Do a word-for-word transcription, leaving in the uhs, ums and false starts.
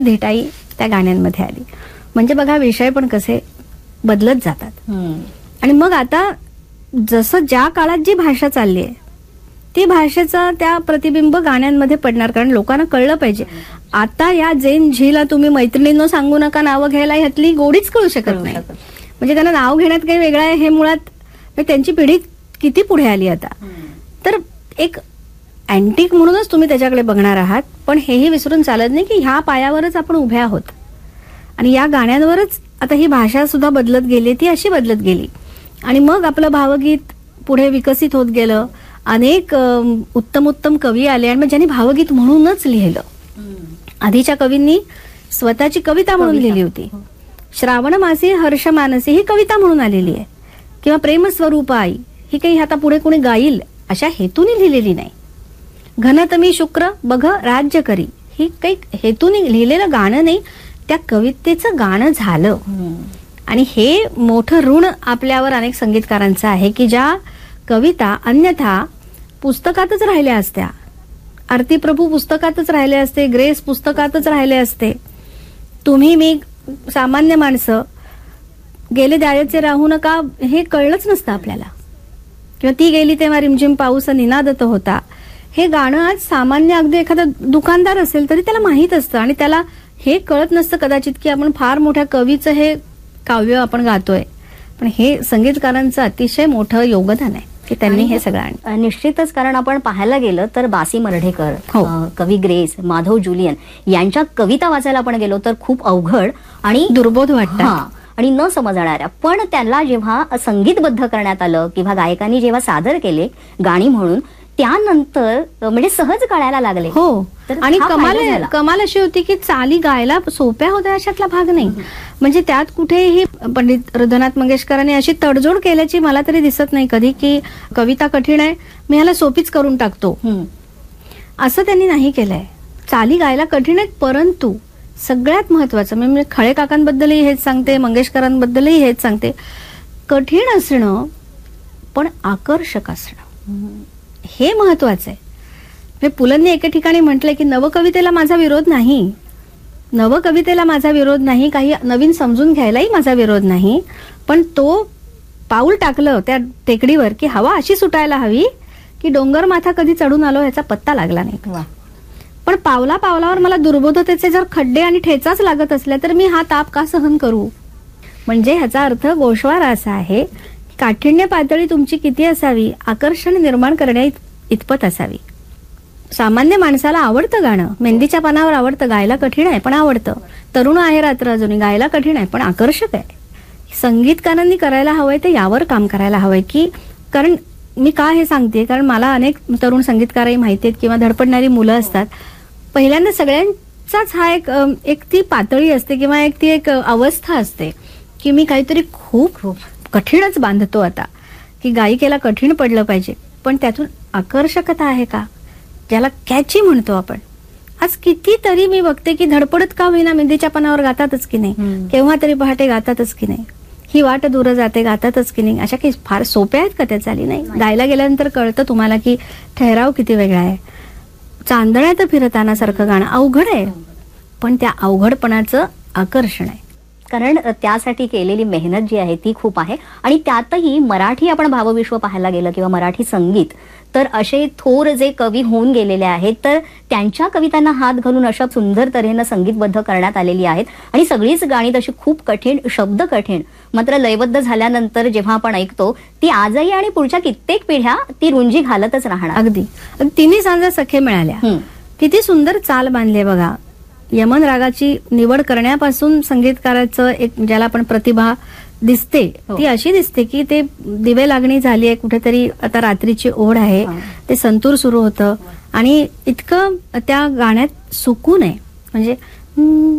धेटाई त्या गाण्यांमध्ये आली. म्हणजे बघा विषय पण कसे बदलत जातात. आणि मग आता जसं ज्या काळात जी भाषा चालली आहे ती भाषेचा त्या प्रतिबिंब गाण्यांमध्ये पडणार. कारण लोकांना कळलं पाहिजे. आता या जेन झीला तुम्ही मैत्रिणींनो सांगू नका नावं घ्यायला, ह्यातली गोडीच कळू शकत नाही. म्हणजे त्यांना नाव घेण्यात काही वेगळं आहे हे मुळात त्यांची पिढी किती पुढे आली आता. तर एक अँटिक म्हणूनच तुम्ही त्याच्याकडे बघणार आहात. पण हेही विसरून चालत नाही की ह्या पायावरच आपण उभे आहोत आणि या गाण्यांवरच आता ही भाषा सुद्धा बदलत गेली, ती अशी बदलत गेली. आणि मग आपलं भावगीत पुढे विकसित होत गेलं. अनेक उत्तम उत्तम कवी आले आणि ज्यांनी भावगीत म्हणूनच लिहिलं. आधीच्या कवींनी स्वतःची कविता म्हणून लिहिली होती. श्रावण मासी हर्ष मानसी ही कविता म्हणून आलेली आहे. किंवा प्रेम स्वरूप आई ही काही आता पुढे कोणी गाईल अशा हेतूने लिहिलेली नाही. घनतमी शुक्र बघ राज्य करी ही काही हेतूने लिहिलेलं गाणं नाही, त्या कवितेचं गाणं झालं. आणि हे मोठं ऋण आपल्यावर अनेक संगीतकारांचं आहे की ज्या कविता अन्यथा पुस्तकातच राहिल्या असत्या, आरती प्रभू पुस्तकातच राहिले असते, ग्रेस पुस्तकातच राहिले असते, तुम्ही मी सामान्य माणसं गेले द्यायचे राहू नका हे कळलंच नसतं आपल्याला. किंवा ती गेली तेव्हा रिमझिम पाऊस निनादत होता हे गाणं आज सामान्य अगदी एखादा दुकानदार असेल तरी त्याला माहीत असतं. आणि त्याला हे कळत नसतं कदाचित की आपण फार मोठ्या कवीचं हे काव्य आपण गातोय. पण हे संगीतकारांचं अतिशय मोठं योगदान आहे की त्यांनी हे सगळं आणलं. निश्चितच. कारण आपण पाहायला गेलं तर बासी मर्ढेकर, कवी ग्रेस, माधव जुलियन यांच्या कविता वाचायला आपण गेलो तर खूप अवघड आणि दुर्बोध वाटतात आणि न समजणाऱ्या. पण त्याला जेव्हा संगीतबद्ध करण्यात आलं किंवा गायकांनी जेव्हा सादर केले गाणी म्हणून त्यानंतर म्हणजे सहज कळायला लागले. हो. आणि कमाल कमाल अशी होती की चाली गायला सोप्या होत्या अशातला भाग नाही. म्हणजे त्यात कुठेही पंडित हृदयनाथ मंगेशकरांनी अशी तडजोड केल्याची मला तरी दिसत नाही कधी की कविता कठीण आहे मी ह्याला सोपीच करून टाकतो, असं त्यांनी नाही केलंय. चाली गायला कठीण आहेत परंतु सगळ्यात महत्वाचं म्हणजे खळे काकांबद्दलही हेच सांगते, मंगेशकरांबद्दलही हेच सांगते, कठीण असणं पण आकर्षक असणं हे महत्वाचं आहे. पुलंनी एके ठिकाणी म्हटलंय की नवकवितेला माझा विरोध नाही, नवकवितेला माझा विरोध नाही, काही नवीन समजून घ्यायलाही माझा विरोध नाही, पण तो पाऊल टाकलं त्या टेकडीवर की हवा अशी सुटायला हवी की डोंगर माथा कधी चढून आलो ह्याचा पत्ता लागला नाही. पण पावला पावलावर मला दुर्बोधतेचे जर खड्डे आणि ठेचाच लागत असल्या तर मी हा ताप का सहन करू. म्हणजे ह्याचा अर्थ गोषवारा असा आहे काठिण्य पातळी तुमची किती असावी, आकर्षण निर्माण करण्या इतपत असावी. सामान्य माणसाला आवडतं गाणं, मेहंदीच्या पानावर आवडतं, गायला कठीण आहे पण आवडतं. तरुण आहे रात्र अजूनही, गायला कठीण आहे पण आकर्षक आहे. संगीतकारांनी करायला हवंय ते यावर काम करायला हवंय की कारण मी का हे सांगते कारण मला अनेक तरुण संगीतकारही माहिती आहेत किंवा धडपडणारी मुलं असतात. पहिल्यांदा सगळ्यांचाच हा एक एक ती पातळी असते किंवा एक ती एक अवस्था असते की मी काहीतरी खूप खूप कठीणच बांधतो आता की गायिकेला कठीण पडलं पाहिजे. पण त्यातून आकर्षकता आहे का, ज्याला कॅची म्हणतो आपण. आज कितीतरी मी बघते की धडपडत का होईना मेहंदीच्या पानावर गातातच की नाही, केव्हा तरी पहाटे गातातच की नाही, ही वाट दूर जाते गातातच की नाही. अशा काही फार सोप्या आहेत का त्या चाली. नाही, गायला गेल्यानंतर कळतं तुम्हाला की ठहराव किती वेगळा आहे. चांदण्यात फिरताना सारखं गाणं अवघड आहे पण त्या अवघडपणाचं आकर्षण आहे. कारण त्यासाठी केलेली मेहनत जी आहे ती खूप आहे. आणि त्यातही मराठी आपण भावविश्व पाहायला गेलं किंवा मराठी संगीत तर असे थोर जे कवी होऊन गेलेले आहेत तर त्यांच्या कवितांना हात घालून अशा सुंदर तऱ्हेनं संगीतबद्ध करण्यात आलेली आहेत. आणि सगळीच गाणी तशी खूप कठीण, शब्द कठीण, मात्र लयबद्ध झाल्यानंतर जेव्हा आपण ऐकतो ती आजही आणि पुढच्या कित्येक पिढ्या ती रुंजी घालतच राहणार. अगदी. तिन्ही सांजा सखे मिळाल्या, किती सुंदर चाल बांधले बघा. यमन रागाची निवड करण्यापासून संगीतकाराचं एक ज्याला आपण प्रतिभा दिसते ती अशी दिसते की ते दिवे लागणी झाली आहे, कुठेतरी आता रात्रीची ओढ आहे, ते संतूर सुरू होतं आणि इतकं त्या गाण्यात सुकून आहे. म्हणजे